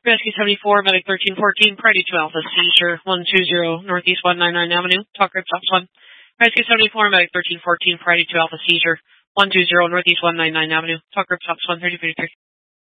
Rescue 74, Medic 1314, Priority 2 Alpha, seizure 120, Northeast 199 Avenue, Talk Group Stops 1. Rescue 74, Medic 1314, Priority 2 Alpha, seizure 120, Northeast 199 Avenue, Talk Group Stops 1, 3053.